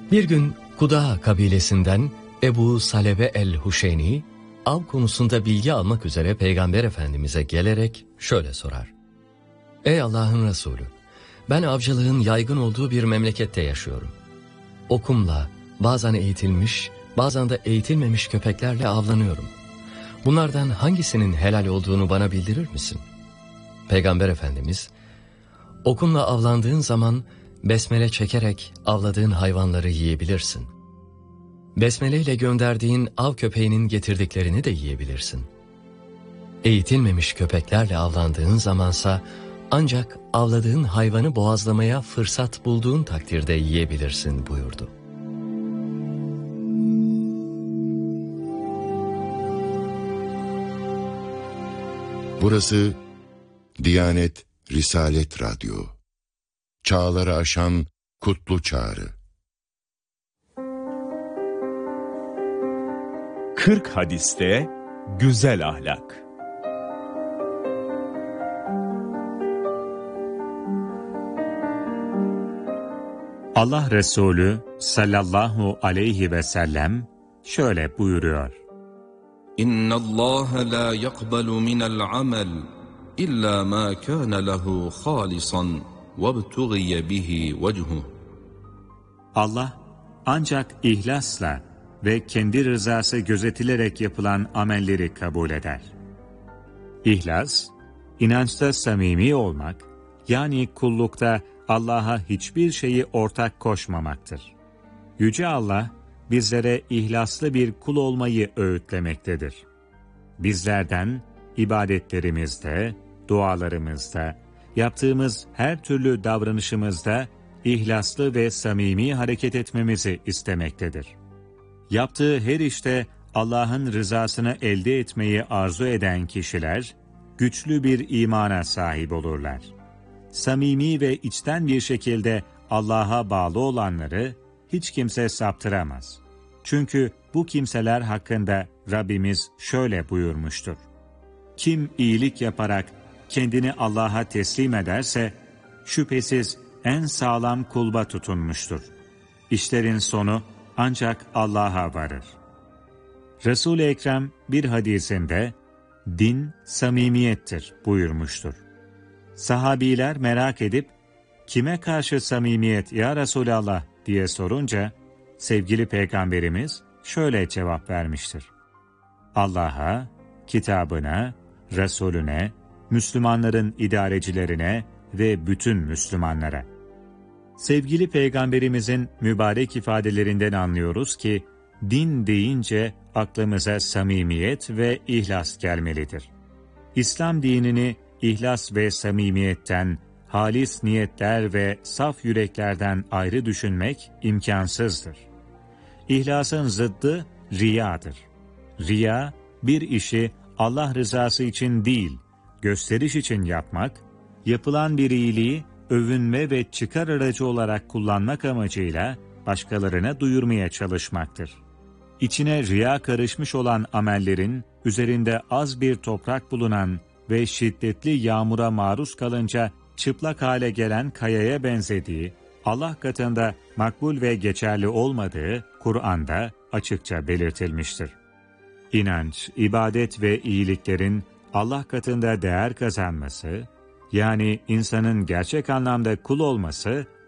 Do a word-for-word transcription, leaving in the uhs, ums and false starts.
Bir gün Kudaa kabilesinden Ebu Salebe el-Huşeyni, av konusunda bilgi almak üzere Peygamber Efendimiz'e gelerek şöyle sorar. Ey Allah'ın Resulü, ben avcılığın yaygın olduğu bir memlekette yaşıyorum. Okumla, bazen eğitilmiş, bazen de eğitilmemiş köpeklerle avlanıyorum. Bunlardan hangisinin helal olduğunu bana bildirir misin? Peygamber Efendimiz, okunla avlandığın zaman besmele çekerek avladığın hayvanları yiyebilirsin. Besmele ile gönderdiğin av köpeğinin getirdiklerini de yiyebilirsin. Eğitilmemiş köpeklerle avlandığın zamansa ancak avladığın hayvanı boğazlamaya fırsat bulduğun takdirde yiyebilirsin buyurdu. Burası Diyanet Risalet Radyo. Çağları aşan kutlu çağrı. kırk hadiste güzel ahlak. Allah Resulü sallallahu aleyhi ve sellem şöyle buyuruyor. İnna Allah la yaqbalu minel amel illa ma kana lehu halisan vebtughiye bihi vechhu. Allah ancak ihlasla ve kendi rızası gözetilerek yapılan amelleri kabul eder. İhlas, inançta samimi olmak, yani kullukta Allah'a hiçbir şeyi ortak koşmamaktır. Yüce Allah, bizlere ihlaslı bir kul olmayı öğütlemektedir. Bizlerden, ibadetlerimizde, dualarımızda, yaptığımız her türlü davranışımızda ihlaslı ve samimi hareket etmemizi istemektedir. Yaptığı her işte Allah'ın rızasını elde etmeyi arzu eden kişiler, güçlü bir imana sahip olurlar. Samimi ve içten bir şekilde Allah'a bağlı olanları hiç kimse saptıramaz. Çünkü bu kimseler hakkında Rabbimiz şöyle buyurmuştur. Kim iyilik yaparak kendini Allah'a teslim ederse, şüphesiz en sağlam kulba tutunmuştur. İşlerin sonu ancak Allah'a varır. Resul-i Ekrem bir hadisinde, din samimiyettir buyurmuştur. Sahabiler merak edip, kime karşı samimiyet ya Resulallah diye sorunca, sevgili Peygamberimiz şöyle cevap vermiştir. Allah'a, kitabına, Resulüne, Müslümanların idarecilerine ve bütün Müslümanlara. Sevgili Peygamberimizin mübarek ifadelerinden anlıyoruz ki, din deyince aklımıza samimiyet ve ihlas gelmelidir. İslam dinini ihlas ve samimiyetten, halis niyetler ve saf yüreklerden ayrı düşünmek imkansızdır. İhlasın zıddı riyadır. Riya, bir işi Allah rızası için değil, gösteriş için yapmak, yapılan bir iyiliği övünme ve çıkar aracı olarak kullanmak amacıyla başkalarına duyurmaya çalışmaktır. İçine riya karışmış olan amellerin, üzerinde az bir toprak bulunan ve şiddetli yağmura maruz kalınca çıplak hale gelen kayaya benzediği, Allah katında makbul ve geçerli olmadığı Kur'an'da açıkça belirtilmiştir. İnanç, ibadet ve iyiliklerin Allah katında değer kazanması, yani insanın gerçek anlamda kul olması,